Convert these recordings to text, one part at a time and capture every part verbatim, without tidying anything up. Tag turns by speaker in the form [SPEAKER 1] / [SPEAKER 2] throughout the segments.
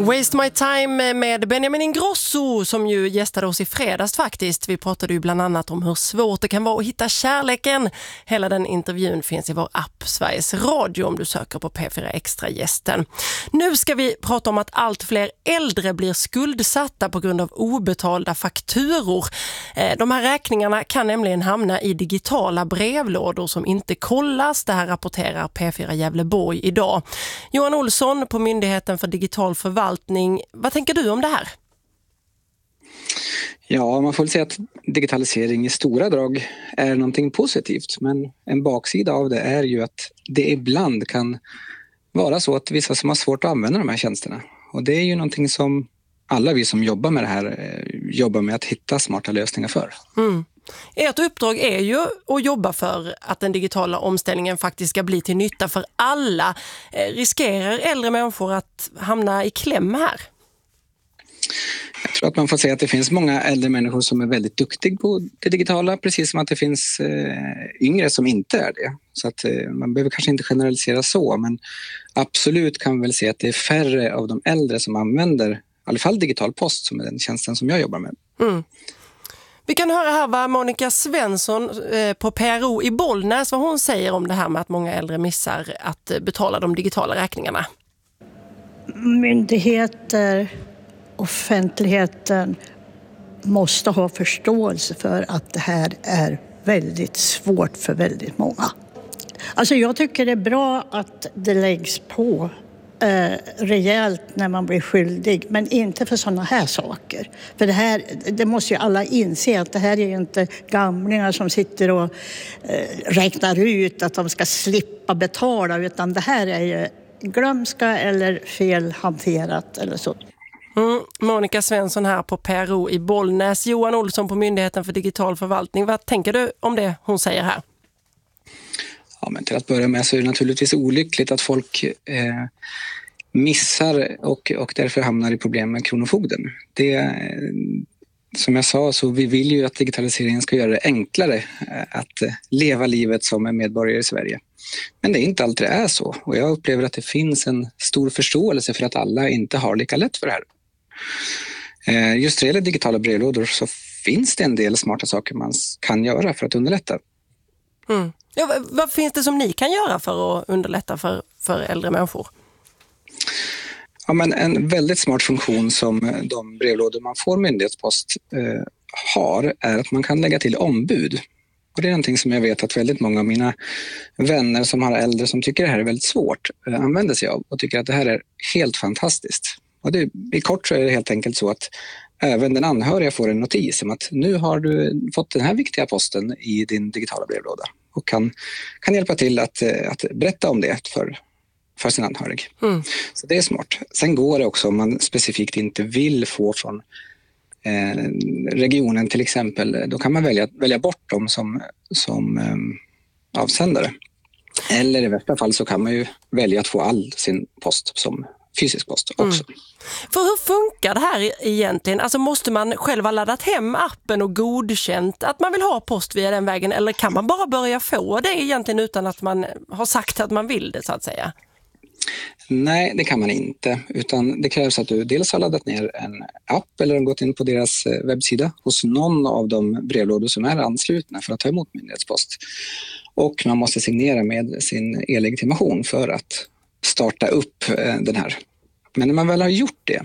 [SPEAKER 1] Waste My Time med Benjamin Ingrosso som ju gästade oss i fredags faktiskt. Vi pratade ju bland annat om hur svårt det kan vara att hitta kärleken. Hela den intervjun finns i vår app Sveriges Radio om du söker på P fyra Extra gästen. Nu ska vi prata om att allt fler äldre blir skuldsatta på grund av obetalda fakturor. De här räkningarna kan nämligen hamna i digitala brevlådor som inte kollas. Det här rapporterar P fyra Gävleborg idag. Johan Olsson på Myndigheten för digital förvaltning. Vad tänker du om det här?
[SPEAKER 2] Ja, man får väl säga att digitalisering i stora drag är någonting positivt. Men en baksida av det är ju att det ibland kan vara så att vissa som har svårt att använda de här tjänsterna. Och det är ju någonting som alla vi som jobbar med det här jobbar med att hitta smarta lösningar för.
[SPEAKER 1] Mm. Ert uppdrag är ju att jobba för att den digitala omställningen faktiskt ska bli till nytta för alla. Riskerar äldre människor att hamna i kläm här?
[SPEAKER 2] Jag tror att man får säga att det finns många äldre människor som är väldigt duktiga på det digitala, precis som att det finns eh, yngre som inte är det. Så att eh, man behöver kanske inte generalisera så, men absolut kan man väl se att det är färre av de äldre som använder i alla fall digital post, som är den tjänsten som jag jobbar med.
[SPEAKER 1] Mm. Vi kan höra här vad Monica Svensson på P R O i Bollnäs, vad hon säger om det här med att många äldre missar att betala de digitala räkningarna.
[SPEAKER 3] Myndigheter, offentligheten måste ha förståelse för att det här är väldigt svårt för väldigt många. Alltså jag tycker det är bra att det läggs på eh, rejält när man blir skyldig, men inte för sådana här saker. För det här, det måste ju alla inse att det här är ju inte gamlingar som sitter och eh, räknar ut att de ska slippa betala, utan det här är ju glömska eller felhanterat eller så.
[SPEAKER 1] Mm, Monica Svensson här på P R O i Bollnäs. Johan Olsson på Myndigheten för digital förvaltning. Vad tänker du om det hon säger här?
[SPEAKER 2] Ja, men till att börja med så är det naturligtvis olyckligt att folk eh, missar och, och därför hamnar i problem med kronofogden. Det, eh, som jag sa, så vi vill ju att digitaliseringen ska göra det enklare eh, att eh, leva livet som en medborgare i Sverige. Men det är inte alltid det är så, och jag upplever att det finns en stor förståelse för att alla inte har lika lätt för det här. Eh, just när det gäller digitala brevlådor så finns det en del smarta saker man kan göra för att underlätta.
[SPEAKER 1] Mm. Ja, vad, vad finns det som ni kan göra för att underlätta för, för äldre människor?
[SPEAKER 2] Ja, men en väldigt smart funktion som de brevlådor man får myndighetspost eh, har är att man kan lägga till ombud. Och det är någonting som jag vet att väldigt många av mina vänner som har äldre som tycker det här är väldigt svårt eh, använder sig av och tycker att det här är helt fantastiskt. Och det, i kort så är det helt enkelt så att även den anhöriga får en notis om att nu har du fått den här viktiga posten i din digitala brevlåda och kan, kan hjälpa till att, att berätta om det för, för sin anhörig. Mm. Så det är smart. Sen går det också om man specifikt inte vill få från eh, regionen till exempel, då kan man välja, välja bort dem som, som eh, avsändare. Eller i värsta fall så kan man ju välja att få all sin post som fysisk post också. Mm.
[SPEAKER 1] För hur funkar det här egentligen? Alltså måste man själv ha laddat hem appen och godkänt att man vill ha post via den vägen, eller kan man bara börja få det egentligen utan att man har sagt att man vill det så att säga?
[SPEAKER 2] Nej, det kan man inte, utan det krävs att du dels har laddat ner en app eller gått in på deras webbsida hos någon av de brevlådor som är anslutna för att ta emot myndighetspost. Och man måste signera med sin e-legitimation för att starta upp den här. Men när man väl har gjort det,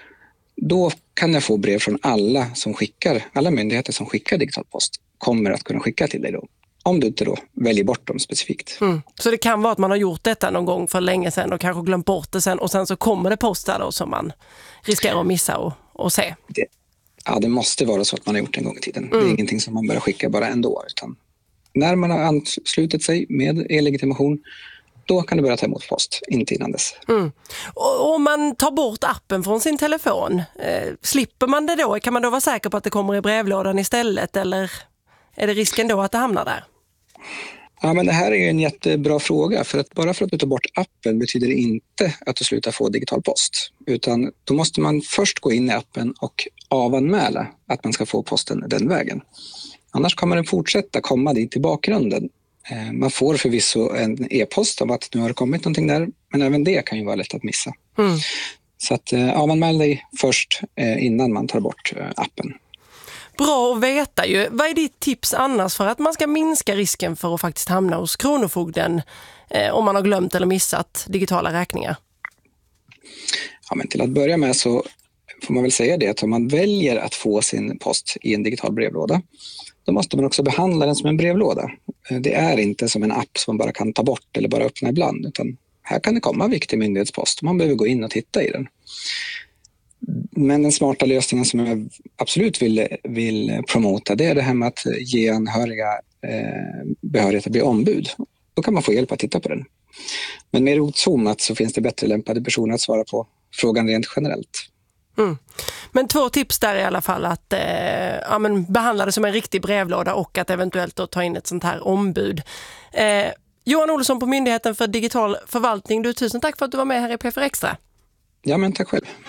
[SPEAKER 2] då kan jag få brev från alla som skickar, alla myndigheter som skickar digital post kommer att kunna skicka till dig då. Om du inte då väljer bort dem specifikt.
[SPEAKER 1] Mm. Så det kan vara att man har gjort detta någon gång för länge sedan och kanske glömt bort det sen och sen så kommer det post där då som man riskerar att missa och, och se.
[SPEAKER 2] Det, ja, det måste vara så att man har gjort det en gång i tiden. Mm. Det är ingenting som man börjar skicka bara ändå, utan när man har anslutit sig med e-legitimation, då kan du börja ta emot post, inte innan dess.
[SPEAKER 1] Mm. Och om man tar bort appen från sin telefon, eh, slipper man det då? Kan man då vara säker på att det kommer i brevlådan istället, eller är det risken då att det hamnar där?
[SPEAKER 2] Ja, men det här är en jättebra fråga, för att bara för att du tar bort appen betyder det inte att du slutar få digital post, utan då måste man först gå in i appen och avanmäla att man ska få posten den vägen. Annars kommer den fortsätta komma dit i bakgrunden. Man får förvisso en e-post om att nu har det kommit någonting där, men även det kan ju vara lätt att missa. Mm. Så att, ja, man anmäl dig först innan man tar bort appen.
[SPEAKER 1] Bra att veta ju. Vad är ditt tips annars för att man ska minska risken för att faktiskt hamna hos Kronofogden eh, om man har glömt eller missat digitala räkningar?
[SPEAKER 2] Ja, men till att börja med så får man väl säga det att om man väljer att få sin post i en digital brevlåda, då måste man också behandla den som en brevlåda. Det är inte som en app som man bara kan ta bort eller bara öppna ibland, utan här kan det komma viktig myndighetspost. Man behöver gå in och titta i den. Men den smarta lösningen som jag absolut vill, vill promota, det är det här med att ge anhöriga eh, behörighet att bli ombud. Då kan man få hjälp att titta på den. Men mer utzoomat så finns det bättre lämpade personer att svara på frågan rent generellt.
[SPEAKER 1] Mm. Men två tips där i alla fall, att eh, ja, men behandla det som en riktig brevlåda och att eventuellt då ta in ett sånt här ombud. Eh, Johan Olsson på Myndigheten för digital förvaltning, du, tusen tack för att du var med här i P fyra Extra.
[SPEAKER 2] Ja, men tack själv.